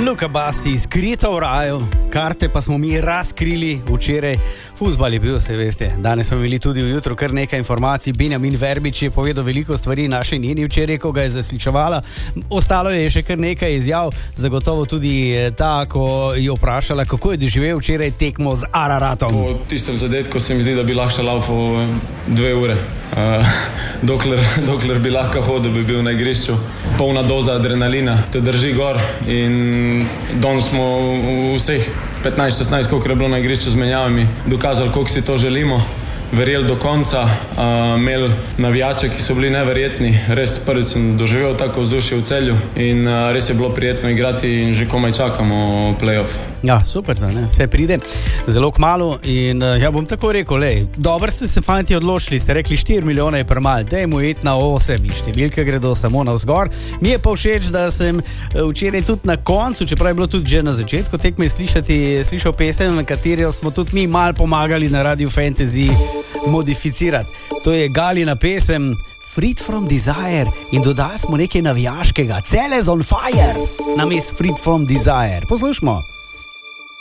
Luka Basi, skrito v raju, karte pa smo mi razkrili včeraj. Fuzbal je bil, se veste. Danes smo imeli tudi ujutro kar nekaj informacij. Benjamin Verbič je povedal veliko stvari naši njeni včeraj, ko ga je zasliševala. Ostalo je še kar nekaj izjav, zagotovo tudi ta, ko je vprašala, kako je doživel včeraj tekmo z Araratom. Po tistem zadetku se mi zdi, da bi lahko laufal 2 ure. Dokler bi lahko hodil, bi bil na igrišču. Polna doza adrenalina te drži gor in danes smo vseh 15-16, koliko je bilo na igrišču z menjavami, dokazali, koliko si to želimo, verjeli do konca, imeli navijače, ki so bili neverjetni. Res prvič sem doživel tako vzdušje v Celju in res je bilo prijetno igrati in že komaj čakamo play-off. Ja, super, ne? Vse pride zelo kmalu in ja bom tako rekel, dobro ste se fanti odločili, ste rekli 4 milijone je premalo, dajmo iti na 8 in številke gredo samo navzgor. Mi je pa všeč, da sem včeraj tudi na koncu, čeprav je bilo tudi že na začetku tekme slišal pesem, na kateri smo tudi mi malo pomagali na Radio Fantasy modificirati. To je Galina pesem Freed from Desire in dodali smo nekaj navijaškega. Cele on fire, namesto Freed from Desire. Poslušamo.